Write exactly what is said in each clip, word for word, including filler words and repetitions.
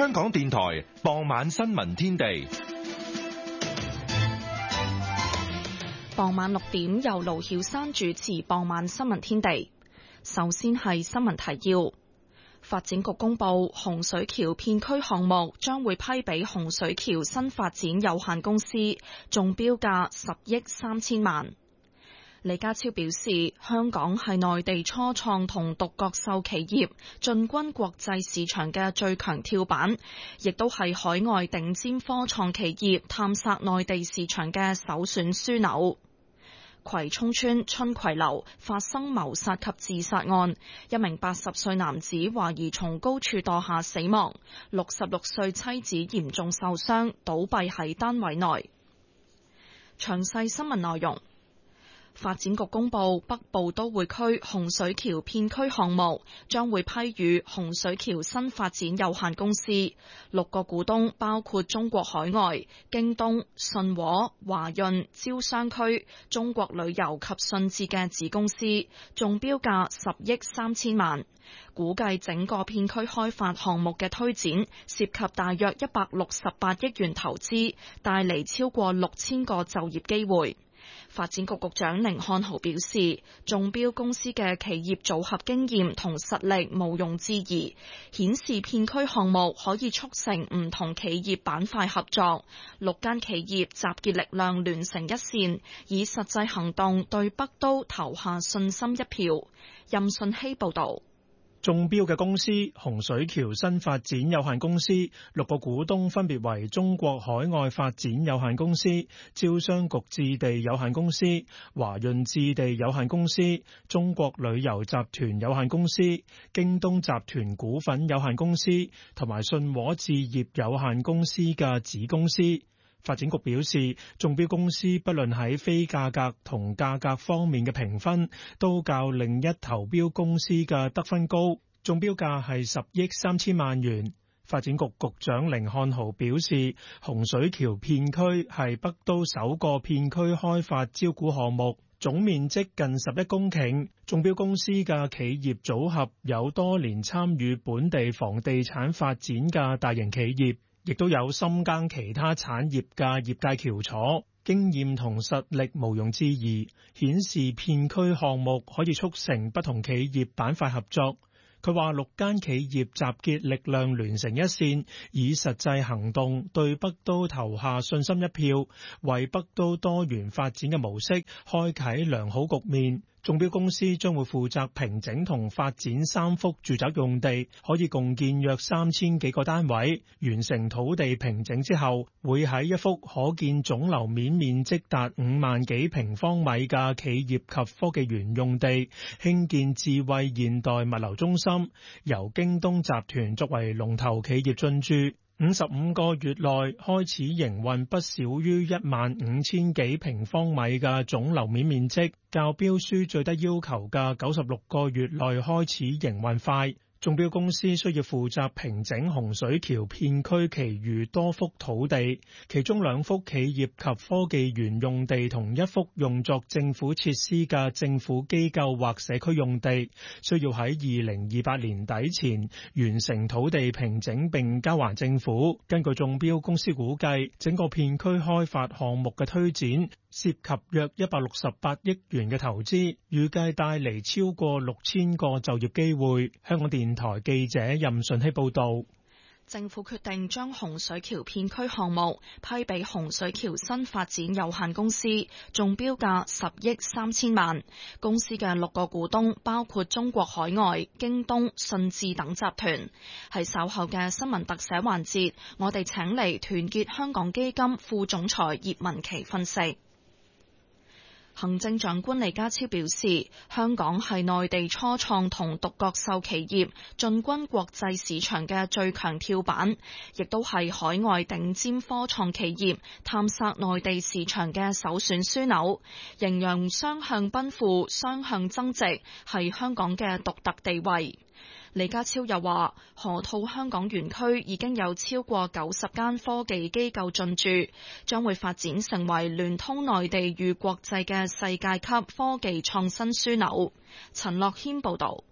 香港電台傍晚新聞天地。 傍晚六點由盧曉珊主持傍晚新聞天地。首先係新聞提要。發展局公布洪水橋片區項目將會批俾洪水橋新發展有限公司，中標價十億三千萬。李家超表示，香港係內地初創同獨角獸企業進軍國際市場嘅最強跳板，亦都係海外頂尖科創企業探索內地市場嘅首選樞紐。葵涌村春葵樓發生謀殺及自殺案，一名八十歲男子懷疑從高處墮下死亡，六十六歲妻子嚴重受傷，倒斃喺單位內。詳細新聞內容。發展局公布北部都會區洪水橋片區項目將會批予洪水橋新發展有限公司，六個股東包括中國海外、京東、信和、華潤、招商區、中國旅遊及信置嘅子公司，中標價十億三千萬。估計整個片區開發項目嘅推展涉及大約一百六十八億元投資，帶嚟超過六千個就業機會。發展局局長甯漢豪表示，中標公司嘅企業組合經驗同實力毋庸置疑，顯示片區項目可以促成唔同企業板塊合作，六間企業集結力量聯成一線，以實際行動對北都投下信心一票。任信希報導。 中標嘅公司洪水橋新發展有限公司，六個股東分別為中國海外發展有限公司、招商局置地有限公司、華潤置地有限公司、中國旅遊集團有限公司、京東集團股份有限公司同埋信和置業有限公司嘅子公司。發展局表示，中標公司不論喺非價格同價格方面嘅評分，都較另一投標公司嘅得分高，中標價係十億三千萬元。發展局局長甯漢豪表示，洪水橋片區係北都首個片區開發招股項目，總面積近十一公頃，中標公司嘅企業組合有多年參與本地房地產發展嘅大型企業，亦都有深耕其他產業嘅業界翹楚，經驗同實力毋庸置疑，顯示片區項目可以促成不同企業板塊合作。佢話六間企業集結力量聯成一線，以實際行動對北都投下信心一票，為北都多元發展嘅模式開啟良好局面。中標公司將會負責平整同發展三幅住宅用地，可以共建約三千幾個單位。完成土地平整之後，會喺一幅可建總樓面面積達五萬幾平方米嘅企業及科技園用地，興建智慧現代物流中心，由京東集團作為龍頭企業進駐。五十五個月內開始營運不少於一萬五千幾平方米嘅總樓面面積，較標書最低要求嘅九十六個月內開始營運快。中標公司需要負責平整洪水橋片區其餘多幅土地，其中兩幅企業及科技園用地同一幅用作政府設施嘅政府機構或社區用地，需要喺二零二八年底前完成土地平整並交還政府。根據中標公司估計，整個片區開發項目嘅推展涉及約一百六十八億元嘅投資，預計帶嚟超過六千個就業機會。香港電台記者任順希報道。 政府決定將洪水橋片區項目批俾洪水橋新發展有限公司，中標價十億三千萬。公司嘅六個股東包括中國海外、京東、信置等集團。喺稍後嘅新聞特寫環節，我哋請嚟團結香港基金副總裁葉文琪分析。行政長官李家超表示，香港係內地初創同獨角獸企業進軍國際市場嘅最強跳板，亦都係海外頂尖科創企業探索內地市場嘅首選樞紐，形容雙向奔赴、雙向增值係香港嘅獨特地位。李家超又話，河套香港園區已經有超過九十間科技機構進駐，將會發展成為聯通內地與國際嘅世界級科技創新樞紐。陳樂謙報道。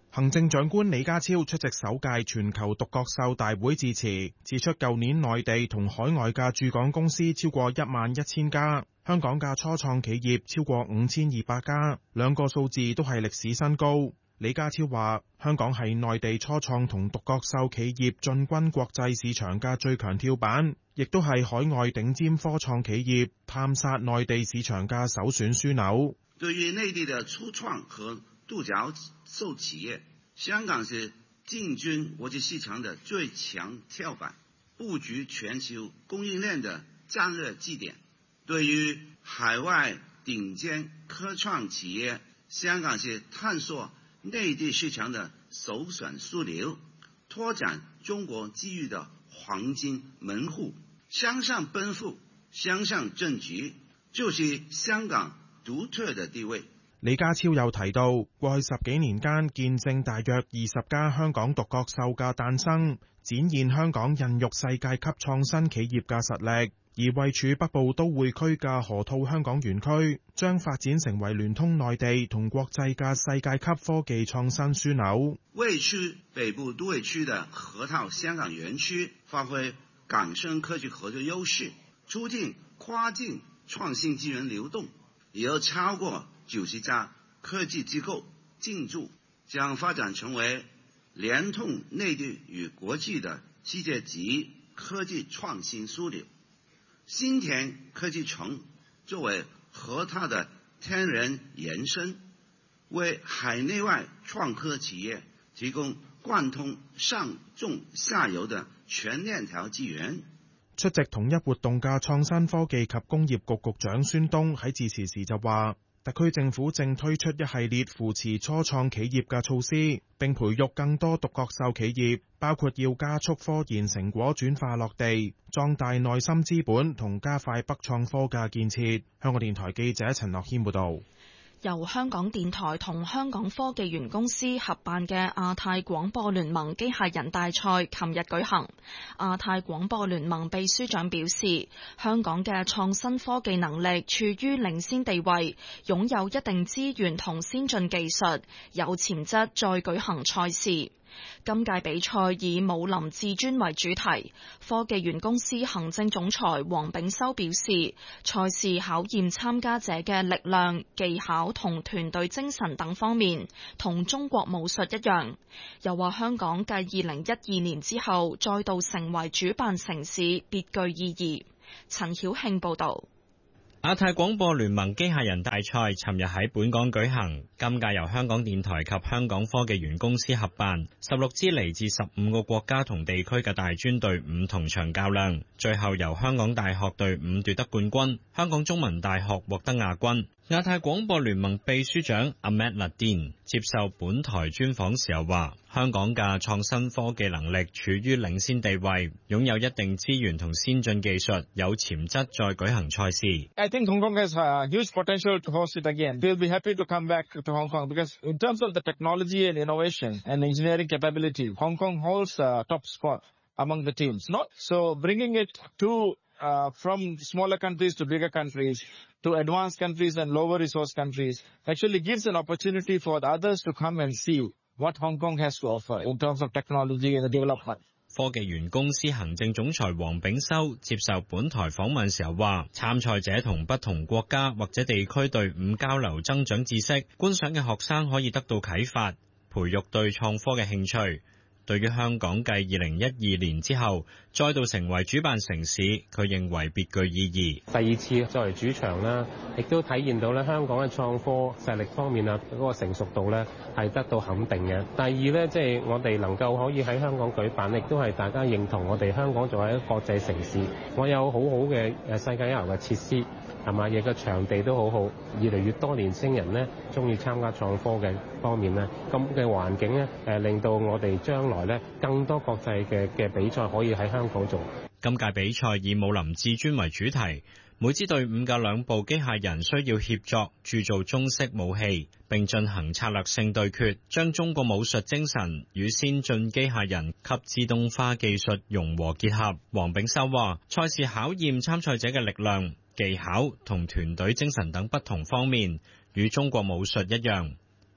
行政長官李家超出席首屆全球獨角獸大會致辭，指出舊年內地同海外嘅駐港公司超過一萬一千家，香港嘅初創企業超過五千二百家，兩個數字都係歷史新高。李家超話：香港係內地初創同獨角獸企業進軍國際市場嘅最強跳板，亦都係海外頂尖科創企業探索內地市場嘅首選樞紐。 對於內地的初創和獨角獸企業，香港是進軍國際市場的最強跳板，佈局全球供應鏈的戰略基點。對於海外頂尖科創企業，香港是探索內地市場的首選樞紐，拓展中國機遇的黃金門戶，向上奔赴，向上爭取，就是香港獨特的地位。 李家超又提到，過去十幾年間見證大約二十家香港獨角獸嘅誕生，展現香港孕育世界級創新企業嘅實力。而位處北部都會區嘅河套香港園區，將發展成為聯通內地同國際嘅世界級科技創新樞紐。 位處北部都會區的河套香港園區，發揮港深科技合作優勢，促進跨境創新資源流動。有超過九十家科技機構進駐，將發展成為聯通內地與國際的世界級科技創新樞紐。新田科技城作為河套的天然延伸，為海內外創科企業提供貫通上中下游的全鏈條資源。 出席統一活動嘅創新科技及工業局局長孫東喺致辭時就話，特區政府正推出一系列扶持初創企業嘅措施，並培育更多獨角獸企業，包括要加速科研成果轉化落地，壯大內心資本同加快北創科嘅建設。香港電台記者陳樂謙報道。 由香港電台同香港科技園公司合辦嘅亞太廣播聯盟機械人大賽琴日舉行。亞太廣播聯盟秘書長表示，香港嘅創新科技能力處於領先地位，擁有一定資源同先進技術，有潛質再舉行賽事。今屆比賽以武林至尊為主題，科技園公司行政總裁黃炳修表示，賽事考驗參加者嘅力量、技巧同團隊精神等方面，同中國武術一樣。又話香港繼二零一二年之後再度成為主辦城市，別具意義。陳曉慶報道。 亞太廣播聯盟機械人大賽尋日喺本港舉行，今屆由香港電台及香港科技園公司合辦，十六支嚟自十五個國家同地區嘅大專隊伍同場較量，最後由香港大學隊伍奪得冠軍，香港中文大學獲得亞軍。亞太廣播聯盟秘書長 Ahmed Ladin 接受本台專訪時候話，香港嘅創新科技能力處於領先地位，擁有一定資源同先進技術，有潛質再舉行賽事。 I think Hong Kong has a huge potential to host it again. We'll be happy to come back to Hong Kong because in terms of the technology and innovation and engineering capability, Hong Kong holds a top spot among the teams. Not so bringing it to uh, from smaller countries to bigger countries, to advanced countries and lower resource countries, actually gives an opportunity for the others to come and see what Hong Kong has to offer in terms of technology and development. 科技園公司行政總裁黃炳修接受本台訪問時候話，參賽者同不同國家或者地區隊伍交流增長知識，觀賞嘅學生可以得到啟發，培育對創科嘅興趣。對於香港繼二零一二年之後再度成為主辦城市，佢認為別具意義。 第二次作為主場啦，亦都體現到咧香港嘅創科實力方面啊，嗰個成熟度咧係得到肯定嘅。第二咧，即係我哋能夠可以喺香港舉辦，亦都係大家認同我哋香港作為一個國際城市，我有好好嘅誒世界一流嘅設施，係嘛，亦個場地都好好，越嚟越多年輕人咧中意參加創科嘅方面咧，咁嘅環境咧誒令到我哋將來咧更多國際嘅嘅比賽可以喺香港做。 今屆比賽以武林至尊為主題，每支隊伍嘅兩部機械人需要協作鑄造中式武器，並進行策略性對決，將中國武術精神與先進機械人及自動化技術融合結合。黃炳修話，賽事考驗參賽者嘅力量、技巧同團隊精神等不同方面，與中國武術一樣。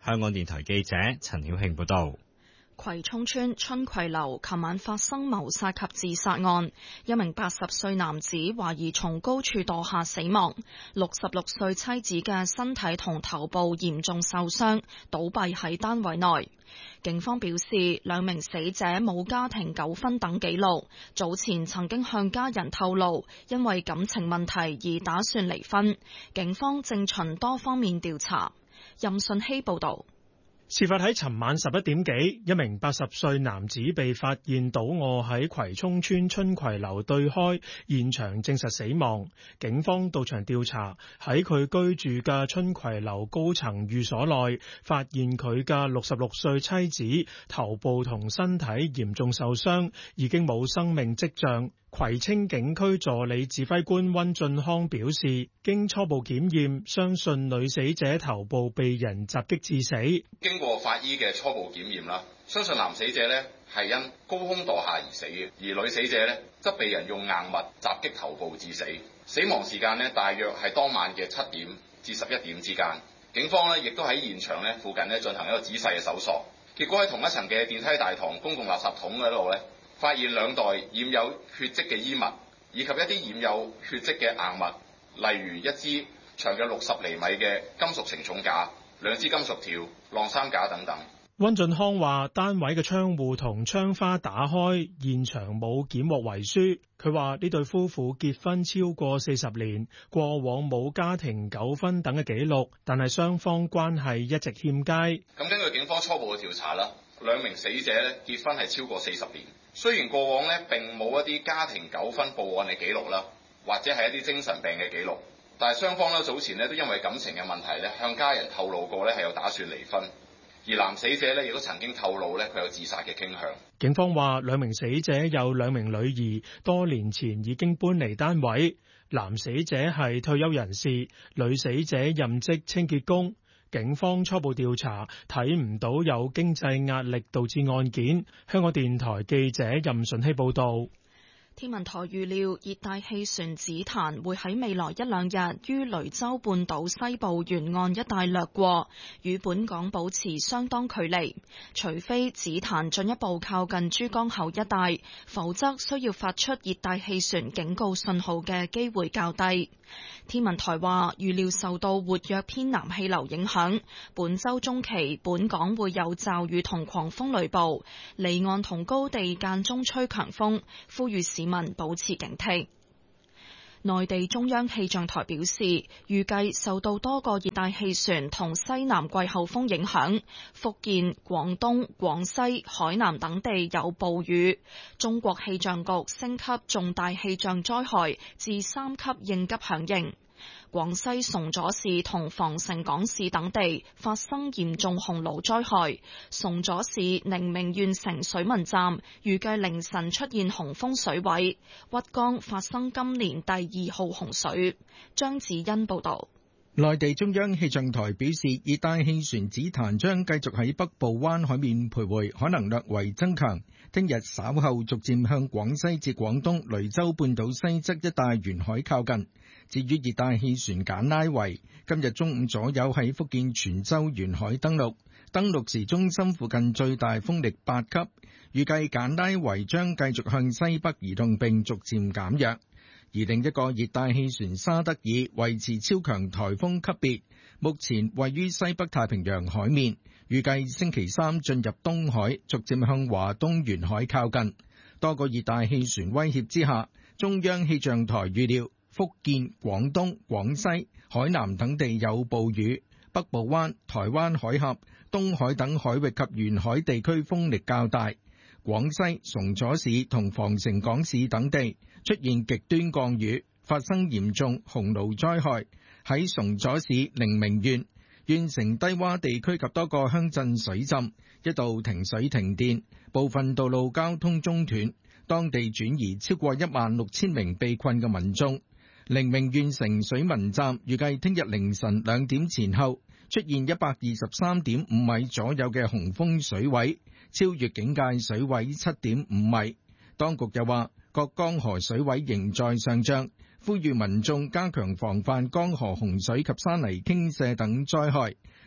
香港電台記者陳曉慶報道。 葵涌村春葵樓琴晚發生謀殺及自殺案，一名八十歲男子懷疑從高處墮下死亡，六十六歲妻子嘅身體同頭部嚴重受傷，倒斃喺單位內。警方表示，兩名死者冇家庭糾紛等記錄，早前曾經向家人透露，因為感情問題而打算離婚。警方正循多方面調查。任信希報道。 事發喺尋晚十一點幾，一名八十歲男子被發現倒卧喺葵涌村春葵樓對開，現場證實死亡。警方到場調查，喺佢居住嘅春葵樓高層寓所內，發現佢嘅六十六歲妻子頭部同身體嚴重受傷，已經冇生命跡象。葵青警區助理指揮官溫俊康表示，經初步檢驗，相信女死者頭部被人襲擊致死。 經過法醫嘅初步檢驗啦，相信男死者呢係因高空墮下而死嘅，而女死者呢則被人用硬物襲擊頭部致死。死亡時間呢大約係當晚嘅七點至十一點之間。警方呢亦都喺現場呢附近呢進行一個仔細嘅搜索，結果喺同一層嘅電梯大堂公共垃圾桶嗰度呢，發現兩袋染有血跡嘅衣物，以及一啲染有血跡嘅硬物，例如一支長嘅六十厘米嘅金屬承重架、兩支金屬條、晾衫架等等。 溫俊康話：單位嘅窗戶同窗花打開，現場冇檢獲遺書。佢話呢對夫婦結婚超過四十年，過往冇家庭糾紛等嘅記錄，但係雙方關係一直欠佳。 咁根據警方初步嘅調查啦，兩名死者咧結婚係超過四十年。雖然過往咧並冇一啲家庭糾紛報案嘅記錄啦，或者係一啲精神病嘅記錄，但係雙方咧早前咧都因為感情嘅問題咧向家人透露過咧係有打算離婚，而男死者咧亦都曾經透露咧佢有自殺嘅傾向。 警方話兩名死者有兩名女兒，多年前已經搬離單位。男死者係退休人士，女死者任職清潔工。警方初步調查睇唔到有經濟壓力導致案件。香港電台記者任順希報道。 天文台預料熱帶氣旋子彈會喺未來一兩日於雷州半島西部沿岸一帶掠過，與本港保持相當距離。除非子彈進一步靠近珠江口一帶，否則需要發出熱帶氣旋警告信號嘅機會較低。天文台話預料受到活躍偏南氣流影響，本週中期本港會有驟雨同狂風雷暴，離岸同高地間中吹強風，呼籲市民保持警惕。內地中央氣象台表示，預計受到多個熱帶氣旋同西南季候風影響，福建、廣東、廣西、海南等地有暴雨。中國氣象局升級重大氣象災害至三級應急響應。廣西崇左市同防城港市等地發生嚴重洪澇災害，崇左市寧明縣城水文站預計凌晨出現洪峰水位，鬱江發生今年第二號洪水。張子欣報道。 內地中央氣象台表示，熱帶氣旋子彈將繼續喺北部灣海面徘徊，可能略為增強。聽日稍後逐漸向廣西至廣東雷州半島西側一帶沿海靠近。至於熱帶氣旋簡拉維，今日中午左右喺福建泉州沿海登陸，登陸時中心附近最大風力八級。預計簡拉維將繼續向西北移動並逐漸減弱。而另一個熱帶氣旋沙德爾維持超強颱風級別，目前位於西北太平洋海面，預計星期三進入東海，逐漸向華東沿海靠近。多個熱帶氣旋威脅之下，中央氣象台預料福建、廣東、廣西、海南等地有暴雨，北部灣、台灣海峽、東海等海域及沿海地區風力較大。廣西崇左市同防城港市等地出現極端降雨，發生嚴重洪澇災害。喺崇左市寧明縣，縣城低洼地區及多個鄉鎮水浸，一度停水停電，部分道路交通中斷，當地轉移超過一萬六千名被困嘅民眾。寧明縣城水文站預計聽日凌晨兩點前後出現一百二十三點五米左右嘅洪峰水位，超越警戒水位七點五米。當局又話，各江河水位仍在上漲，呼籲民眾加強防範江河洪水及山泥傾瀉等災害，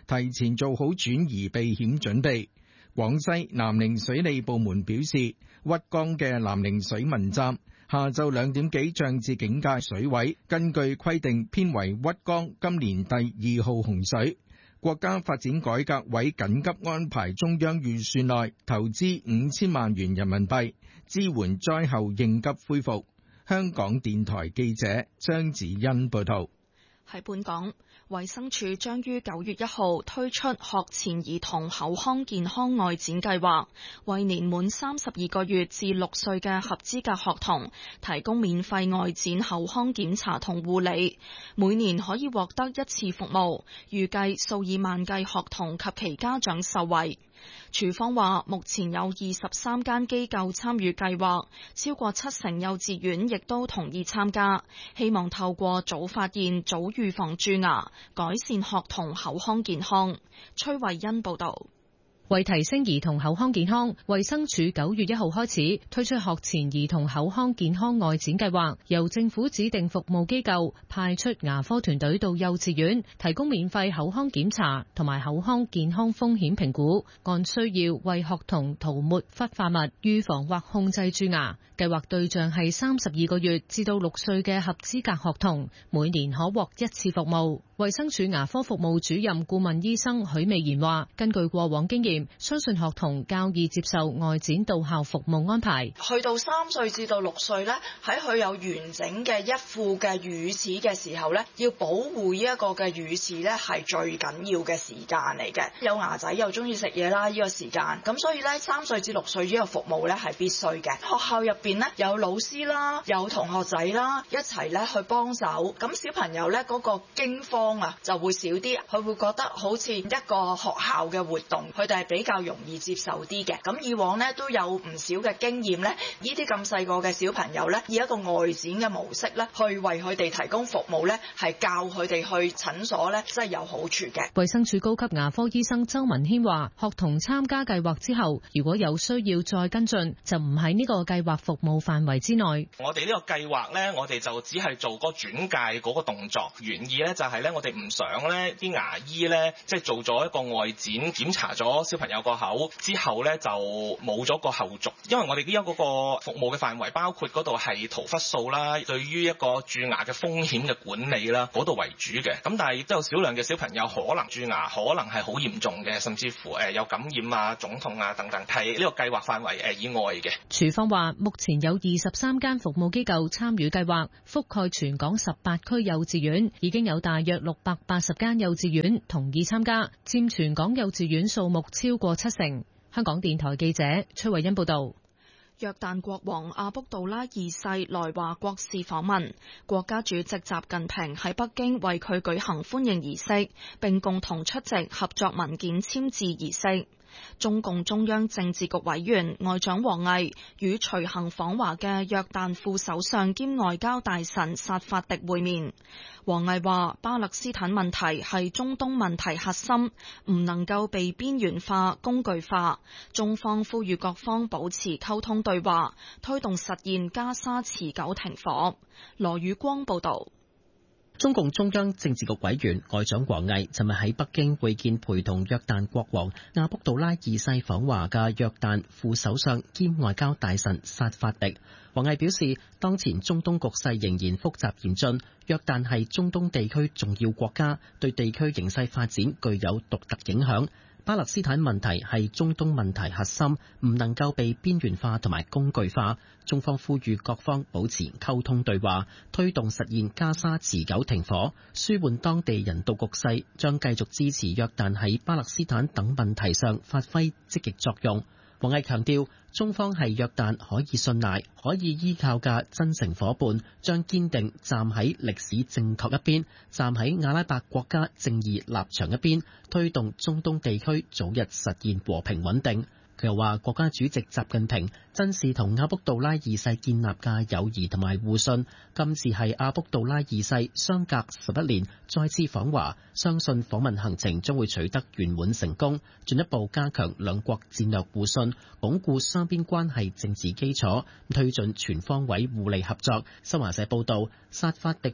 提前做好轉移避險準備。廣西南寧水利部門表示，屈江嘅南寧水文站下晝兩點幾漲至警戒水位，根據規定編為屈江今年第二號洪水。國家發展改革委緊急安排中央預算內投資五千萬元人民幣，支援災後應急恢復。香港電台記者張子欣報道。 喺本港，衛生署將於九月一號推出學前兒童口腔健康外展計劃，為年滿三十二個月至六歲嘅合資格學童提供免費外展口腔檢查同護理，每年可以獲得一次服務，預計數以萬計學童及其家長受惠。署方話，目前有二十三間機構參與計劃，超過七成幼稚園亦都同意參加，希望透過早發現、早預防蛀牙，改善學童口腔健康。崔慧欣報道。 為提升兒童口腔健康，衛生署九月一號開始推出學前兒童口腔健康外展計劃，由政府指定服務機構派出牙科團隊到幼稚園，提供免費口腔檢查同埋口腔健康風險評估，按需要為學童塗抹氟化物，預防或控制蛀牙。計劃對象係三十二個月至到六歲嘅合資格學童，每年可獲一次服務。衛生署牙科服務主任顧問醫生許美賢話，根據過往經驗，相信學童較易接受外展到校服務安排。 去到三歲至到六歲咧，喺佢有完整嘅一副嘅乳齒嘅時候咧，要保護呢一個嘅乳齒咧係最緊要嘅時間嚟嘅。有牙仔又中意食嘢啦，呢個時間，咁所以咧三歲至六歲呢個服務咧係必須嘅。學校入邊咧有老師啦，有同學仔啦，一齊咧去幫手，咁小朋友咧嗰個驚慌啊就會少啲，佢會覺得好似一個學校嘅活動，佢哋係比較容易接受啲嘅。咁以往咧都有唔少嘅經驗咧，呢啲咁細個嘅小朋友咧，以一個外展嘅模式咧，去為佢哋提供服務咧，係教佢哋去診所咧，真係有好處嘅。 衛生署高級牙科醫生周文軒話，學童參加計劃之後，如果有需要再跟進，就唔喺呢個計劃服務範圍之內。 我哋呢個計劃咧，我哋就只係做個轉介嗰個動作，原意咧就係咧，我哋唔想咧啲牙醫咧，即係做咗一個外展檢查咗小朋友個口之後咧，就冇咗個後續。因為我哋呢一個個服務嘅範圍包括嗰度係塗氟素啦，對於一個蛀牙嘅風險嘅管理啦，嗰度為主嘅。咁但係亦都有少量嘅小朋友可能蛀牙可能係好嚴重嘅，甚至乎誒有感染啊、腫痛啊等等，係呢個計劃範圍誒以外嘅。 署方話，目前有二十三間服務機構參與計劃，覆蓋全港十八區幼稚園，已經有大約六百八十間幼稚園同意參加，佔全港幼稚園數目超過七成。香港電台記者崔慧欣報道。 約旦國王阿卜杜拉二世來華國事訪問，國家主席習近平喺北京為佢舉行歡迎儀式，並共同出席合作文件簽字儀式。中共中央政治局委員外長王毅與隨行訪華嘅約旦副首相兼外交大臣薩法迪會面。王毅話，巴勒斯坦問題係中東問題核心，唔能夠被邊緣化、工具化。中方呼籲各方保持溝通對話，推動實現加沙持久停火。羅宇光報道。 中共中央政治局委員外長王毅尋日喺北京會見陪同約旦國王阿卜杜拉二世訪華嘅約旦副首相兼外交大臣薩法迪。王毅表示，當前中東局勢仍然複雜嚴峻，約旦係中東地區重要國家，對地區形勢發展具有獨特影響。巴勒斯坦問題係中東問題核心，唔能夠被邊緣化同埋工具化。中方呼籲各方保持溝通對話，推動實現加沙持久停火，舒緩當地人道局勢，將繼續支持約旦喺巴勒斯坦等問題上發揮積極作用。王毅強調，中方係約旦可以信賴、可以依靠嘅真誠夥伴，將堅定站喺歷史正確一邊，站喺阿拉伯國家正義立場一邊，推動中東地區早日實現和平穩定。佢又話，國家主席習近平珍視同阿卜杜拉二世建立嘅友誼同埋互信，今次係阿卜杜拉二世相隔十一年再次訪華，相信訪問行程將會取得圓滿成功，進一步加強兩國戰略互信，鞏固雙邊關係政治基礎，推進全方位互利合作。新華社報道，薩法迪話，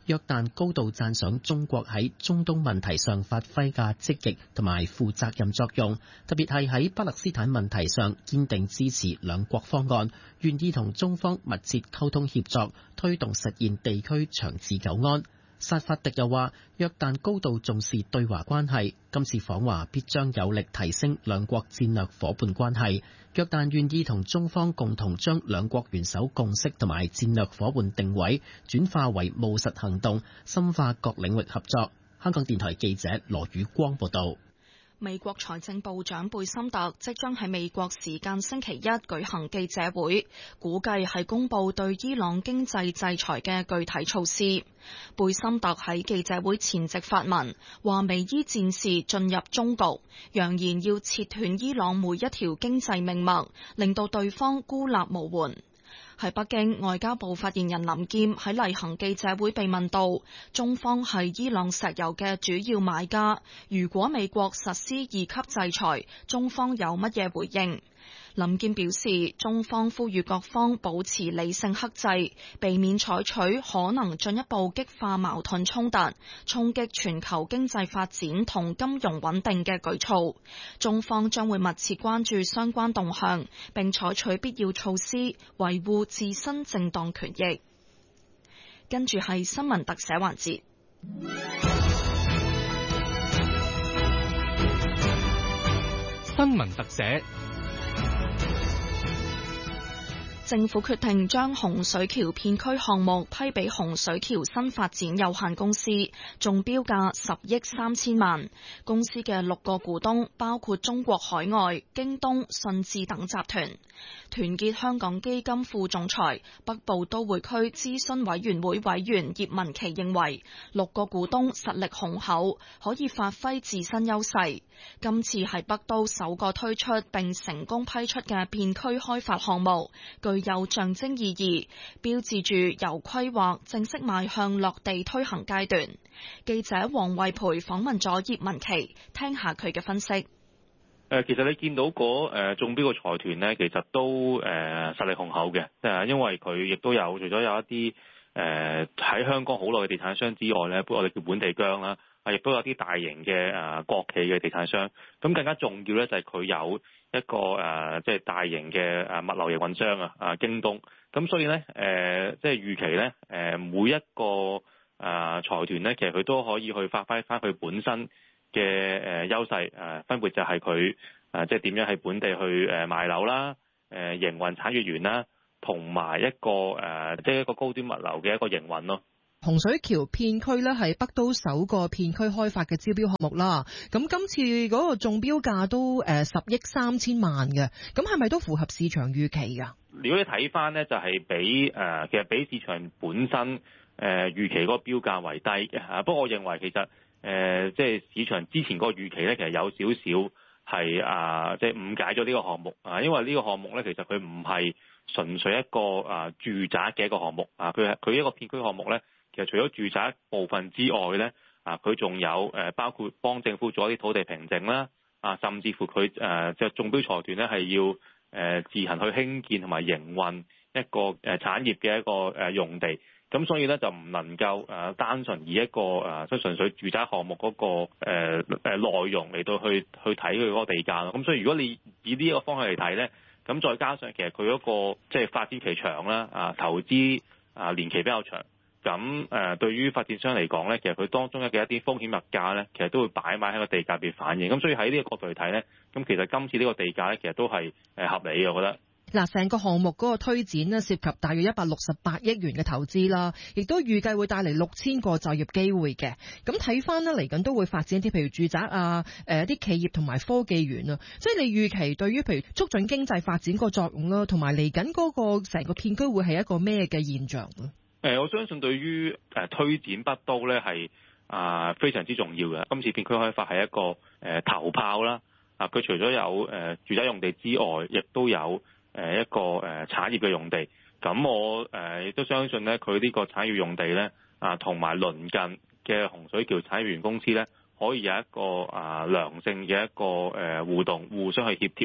約旦高度讚賞中國喺中東問題上發揮嘅積極同埋負責任作用，特別係喺巴勒斯坦問題上堅定支持兩國方案，願意同中方密切溝通協作，推動實現地區長治久安。薩法迪又話，約旦高度重視對華關係，今次訪華必將有力提升兩國戰略夥伴關係。約旦願意同中方共同將兩國元首共識同埋戰略夥伴定位轉化為務實行動，深化各領域合作。香港電台記者羅宇光報道。 美國財政部長貝森特即將喺美國時間星期一舉行記者會，估計係公布對伊朗經濟制裁嘅具體措施。貝森特喺記者會前夕發文，話美伊戰事進入終局，揚言要切斷伊朗每一條經濟命脈，令到對方孤立無援。喺北京，外交部發言人林劍喺例行記者會被問到，中方係伊朗石油嘅主要買家，如果美國實施二級制裁，中方有乜嘢回應？林劍表示，中方呼籲各方保持理性克制，避免採取可能進一步激化矛盾衝突、衝擊全球經濟發展同金融穩定嘅舉措。中方將會密切關注相關動向，並採取必要措施，維護自身正當權益。跟住係新聞特寫環節。 新聞特寫。 政府決定將洪水橋片區項目批俾洪水橋新發展有限公司，中標價十億三千萬。公司嘅六個股東包括中國海外、京東、信置等集團。團結香港基金副總裁、北部都會區諮詢委員會委員葉文琪認為，六個股東實力雄厚，可以發揮自身優勢。今次係北都首個推出並成功批出嘅片區開發項目，具有象徵意義，標誌住由規劃正式邁向落地推行階段。記者黃慧培訪問咗葉文琪，聽下佢嘅分析。 誒，其實你見到嗰誒中標嘅財團咧，其實都誒實力雄厚嘅，誒，因為佢亦都有除咗有一啲誒喺香港好耐嘅地產商之外咧，我哋叫本地薑啦，啊，亦都有啲大型嘅誒國企嘅地產商。咁更加重要咧，就係佢有一個誒即係大型嘅誒物流營運商啊，啊京東。咁所以咧誒，即係預期咧誒每一個誒財團咧，其實佢都可以去發揮翻佢本身嘅誒優勢，誒分別就係佢誒即係點樣喺本地去誒賣樓啦，誒營運產業園啦，同埋一個誒即係一個高端物流嘅一個營運咯。 洪水橋片區咧係北都首個片區開發嘅招標項目啦，咁今次嗰個中標價都誒十億三千萬嘅，咁係咪都符合市場預期㗎？ 如果你睇翻咧，就係比誒其實比市場本身誒預期嗰個標價為低嘅嚇，不過我認為其實。誒、呃，即係市場之前嗰個預期咧，其實有少少係啊，即係誤解咗呢個項目啊，因為呢個項目咧，其實佢唔係純粹一個啊住宅嘅一個項目啊，佢係佢一個片區項目咧，其實除咗住宅部分之外咧，啊，佢仲有誒包括幫政府做一啲土地平整啦，啊，甚至乎佢誒即係中標財團咧係要誒自行去興建同埋營運一個誒產業嘅一個誒用地。咁所以咧就唔能夠誒單純以一個誒即係純粹住宅項目嗰個誒誒內容嚟到去去睇佢嗰個地價咯。咁所以如果你以呢一個方向嚟睇咧，咁再加上其實佢嗰個即係發展期長啦，啊投資啊年期比較長，咁誒對於發展商嚟講咧，其實佢當中嘅一啲風險物價咧，其實都會擺埋喺個地價入邊反映。咁所以喺呢個角度嚟睇咧，咁其實今次呢個地價咧，其實都係誒合理嘅，我覺得。 嗱，成個項目嗰個推展呢，涉及大約一百六十八億元嘅投資啦，亦都預計會帶嚟六千個就業機會嘅。咁睇翻呢，嚟緊都會發展一啲譬如住宅啊、誒啲企業同埋科技園啊，即係你預期對於譬如促進經濟發展個作用啦，同埋嚟緊嗰個成個片區會係一個咩嘅現象咧？ 誒，我相信對於誒推展北都咧係啊非常之重要嘅。今次片區開發係一個誒頭炮啦，啊佢除咗有誒住宅用地之外，亦都有誒一個誒產業嘅用地，咁我誒亦都相信咧，佢呢個產業用地咧啊，同埋鄰近嘅洪水橋產業園公司咧，可以有一個啊良性嘅一個誒互動，互相去協調，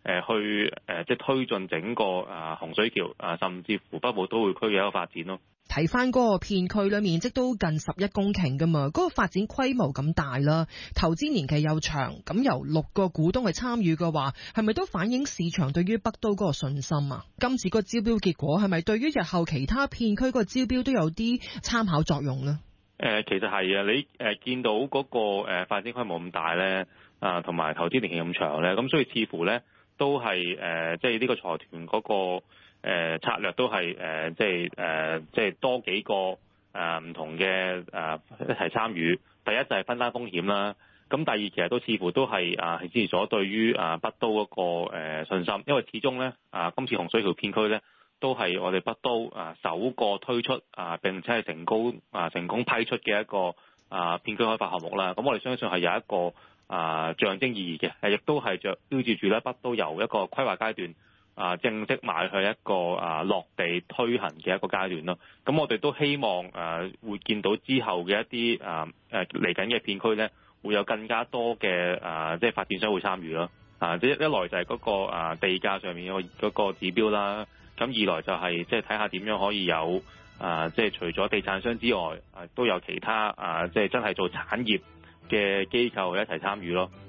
誒去誒即係推進整個啊洪水橋啊，甚至乎北部都會區嘅一個發展咯。 睇翻嗰個片區咧，面積都近十一公頃噶嘛，嗰個發展規模咁大啦，投資年期又長，咁由六個股東去參與嘅話，係咪都反映市場對於北都嗰個信心啊？今次個招標結果係咪對於日後其他片區個招標都有啲參考作用呢？ 誒，其實係啊，你誒見到嗰個誒發展規模咁大咧，啊，同埋投資年期咁長咧，咁所以似乎咧都係誒，即係呢個財團嗰個。誒、呃、策略都係誒、呃、即係誒、呃、即係多幾個誒唔、呃、同嘅誒、呃、一齊參與。第一就係分擔風險啦。咁第二其實都似乎都係啊係支持咗對於啊北都嗰、那個、呃、信心，因為始終咧啊今次洪水橋片區咧都係我哋北都啊首個推出啊並且係成功啊成功批出嘅一個啊片區開發項目啦。咁我哋相信係有一個啊象徵意義嘅，係亦都係著標誌住咧北都由一個規劃階段。啊，正式邁去一個啊落地推行嘅一個階段咯。咁我哋都希望誒、啊、會見到之後嘅一啲啊誒嚟緊嘅片區咧，會有更加多嘅啊即係發展商會參與咯。啊，即一來就係嗰個啊地價上面嗰嗰個指標啦。咁二來就係即係睇下點樣可以有啊即係除咗地產商之外，啊都有其他啊即係真係做產業嘅機構一齊參與咯。